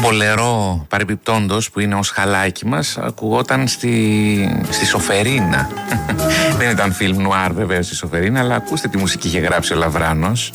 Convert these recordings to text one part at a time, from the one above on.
μπολερό παρεμπιπτόντος που είναι ως χαλάκι μας ακουγόταν στη Σοφερίνα. Δεν ήταν φιλμ νουάρ βεβαίως στη Σοφερίνα, αλλά ακούστε τι μουσική είχε γράψει ο Λαβράνος.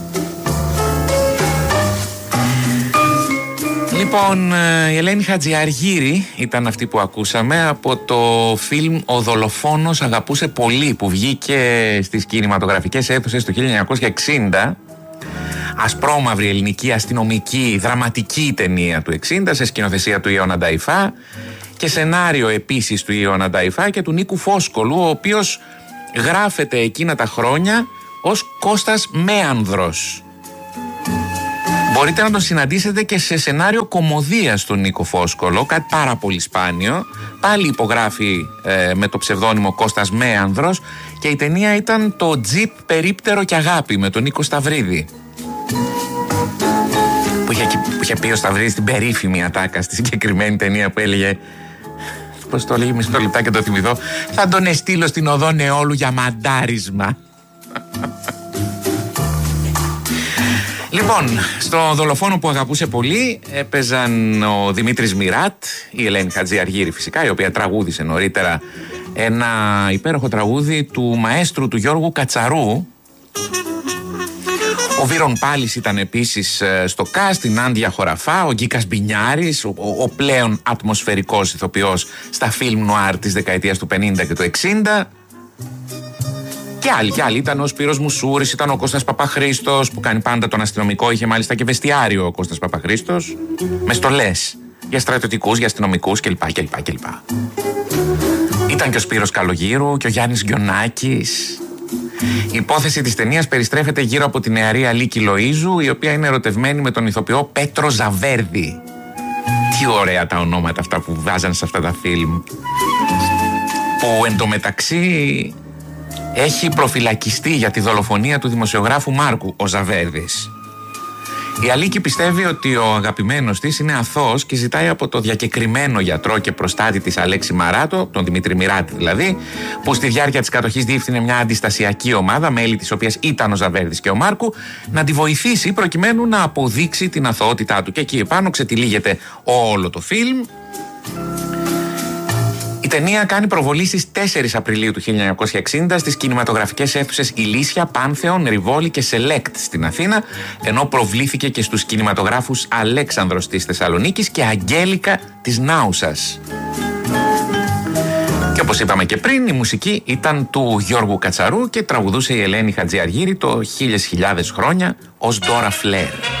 Λοιπόν, η Ελένη Χατζιαργύρη ήταν αυτή που ακούσαμε από το φιλμ «Ο δολοφόνος αγαπούσε πολύ» που βγήκε στις κινηματογραφικές αίθουσες το 1960. Ασπρόμαυρη ελληνική αστυνομική δραματική ταινία του 60 σε σκηνοθεσία του Ιώνα Νταϊφά και σενάριο επίσης του Ιώνα Νταϊφά και του Νίκου Φόσκολου, ο οποίος γράφεται εκείνα τα χρόνια ως Κώστας Μέανδρος. Μπορείτε να τον συναντήσετε και σε σενάριο κωμωδίας του Νίκο Φόσκολο, κάτι πάρα πολύ σπάνιο. Πάλι υπογράφει με το ψευδόνυμο Κώστας Μέανδρος και η ταινία ήταν το «Τζιπ περίπτερο και αγάπη» με τον Νίκο Σταυρίδη. Που είχε πει ο Σταυρίδης την περίφημη ατάκα στη συγκεκριμένη ταινία που έλεγε, πώς το λέγει, μισό λεπτά και το θυμηθώ, θα τον εστείλω στην οδό Νεόλου για μαντάρισμα. Λοιπόν, στο δολοφόνο που αγαπούσε πολύ έπαιζαν ο Δημήτρης Μιράτ, η Ελένη Χατζιαργύρη φυσικά, η οποία τραγούδισε νωρίτερα ένα υπέροχο τραγούδι του μαέστρου του Γιώργου Κατσαρού. Ο Βίρον Πάλης ήταν επίσης στο cast, η Νάντια Χωραφά, ο Γκίκας Μπινιάρης, ο πλέον ατμοσφαιρικός ηθοποιός στα φιλμ νουάρ της δεκαετίας του 50 και του 60. Και άλλοι ήταν ο Σπύρος Μουσούρης, ήταν ο Κώστας Παπαχρήστος που κάνει πάντα τον αστυνομικό, είχε μάλιστα και βεστιάριο ο Κώστας Παπαχρήστος, με στολές για στρατιωτικούς, για αστυνομικούς κλπ. Ήταν και ο Σπύρος Καλογύρου και ο Γιάννης Γκιονάκης. Η υπόθεση της ταινίας περιστρέφεται γύρω από την νεαρή Αλίκη Λοΐζου, η οποία είναι ερωτευμένη με τον ηθοποιό Πέτρο Ζαβέρδη. Τι ωραία τα ονόματα αυτά που βάζαν σε αυτά τα φιλμ. Που εντωμεταξύ έχει προφυλακιστεί για τη δολοφονία του δημοσιογράφου Μάρκου ο Ζαβέρδης. Η Αλίκη πιστεύει ότι ο αγαπημένος της είναι αθώος και ζητάει από το διακεκριμένο γιατρό και προστάτη της Αλέξη Μαράτο, τον Δημήτρη Μιράτη δηλαδή, που στη διάρκεια της κατοχής διεύθυνε μια αντιστασιακή ομάδα, μέλη της οποίας ήταν ο Ζαβέρδης και ο Μάρκου, να τη βοηθήσει προκειμένου να αποδείξει την αθωότητά του. Και εκεί επάνω ξετυλίγεται όλο το φιλμ. Η ταινία κάνει προβολή στις 4 Απριλίου του 1960 στις κινηματογραφικές αίθουσες Ηλίσια, Πάνθεον, Ριβόλη και Σελέκτ στην Αθήνα, ενώ προβλήθηκε και στους κινηματογράφους Αλέξανδρος της Θεσσαλονίκης και Αγγέλικα της Νάουσας. Και όπως είπαμε και πριν, η μουσική ήταν του Γιώργου Κατσαρού και τραγουδούσε η Ελένη Χατζιαργύρη το 1000 χρόνια ως Ντόρα Φλερ.